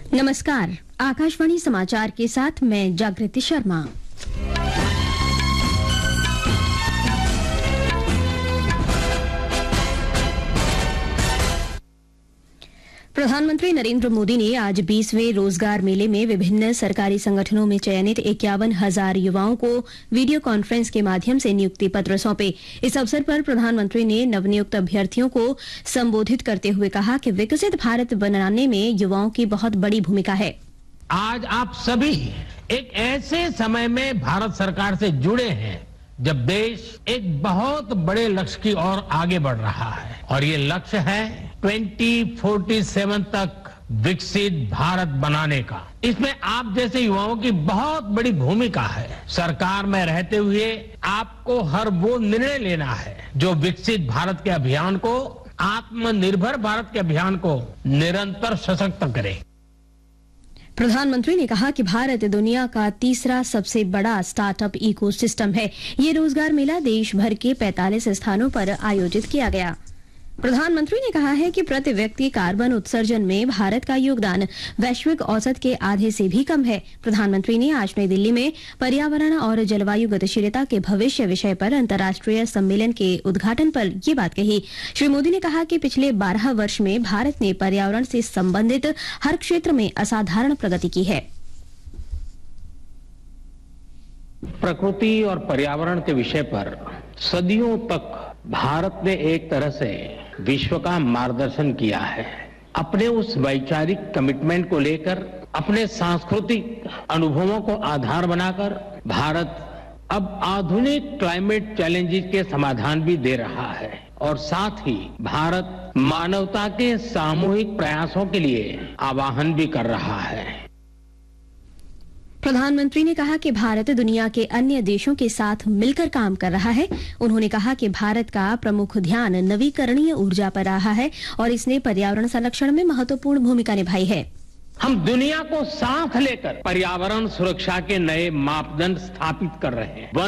नमस्कार, आकाशवाणी समाचार के साथ मैं जागृति शर्मा। प्रधानमंत्री नरेंद्र मोदी ने आज 20वें रोजगार मेले में विभिन्न सरकारी संगठनों में चयनित 51,000 युवाओं को वीडियो कॉन्फ्रेंस के माध्यम से नियुक्ति पत्र सौंपे। इस अवसर पर प्रधानमंत्री ने नवनियुक्त अभ्यर्थियों को संबोधित करते हुए कहा कि विकसित भारत बनाने में युवाओं की बहुत बड़ी भूमिका है। आज आप सभी एक ऐसे समय में भारत सरकार से जुड़े हैं जब देश एक बहुत बड़े लक्ष्य की ओर आगे बढ़ रहा है और ये लक्ष्य है 2047 तक विकसित भारत बनाने का। इसमें आप जैसे युवाओं की बहुत बड़ी भूमिका है। सरकार में रहते हुए आपको हर वो निर्णय लेना है जो विकसित भारत के अभियान को, आत्मनिर्भर भारत के अभियान को निरंतर सशक्त करे। प्रधानमंत्री ने कहा कि भारत दुनिया का तीसरा सबसे बड़ा स्टार्टअप इकोसिस्टम है। ये रोजगार मेला देश भर के 45 स्थानों पर आयोजित किया गया। प्रधानमंत्री ने कहा है कि प्रति व्यक्ति कार्बन उत्सर्जन में भारत का योगदान वैश्विक औसत के आधे से भी कम है। प्रधानमंत्री ने आज नई दिल्ली में पर्यावरण और जलवायु गतिशीलता के भविष्य विषय पर अंतर्राष्ट्रीय सम्मेलन के उद्घाटन पर ये बात कही। श्री मोदी ने कहा कि पिछले 12 वर्ष में भारत ने पर्यावरण से संबंधित हर क्षेत्र में असाधारण प्रगति की है। प्रकृति और पर्यावरण के विषय पर सदियों तक भारत ने एक तरह से विश्व का मार्गदर्शन किया है। अपने उस वैचारिक कमिटमेंट को लेकर, अपने सांस्कृतिक अनुभवों को आधार बनाकर भारत अब आधुनिक क्लाइमेट चैलेंजेस के समाधान भी दे रहा है और साथ ही भारत मानवता के सामूहिक प्रयासों के लिए आह्वान भी कर रहा है। प्रधानमंत्री ने कहा कि भारत दुनिया के अन्य देशों के साथ मिलकर काम कर रहा है। उन्होंने कहा कि भारत का प्रमुख ध्यान नवीकरणीय ऊर्जा पर रहा है और इसने पर्यावरण संरक्षण में महत्वपूर्ण भूमिका निभाई है। हम दुनिया को साथ लेकर पर्यावरण सुरक्षा के नए मापदंड स्थापित कर रहे हैं।